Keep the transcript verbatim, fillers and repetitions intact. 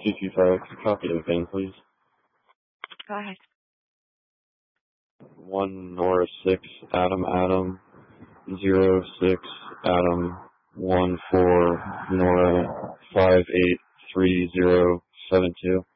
G T five, copy the V I N, please. Go ahead. one Nora six, Adam Adam, zero six, Adam, one four, Nora, five eight three zero seven two.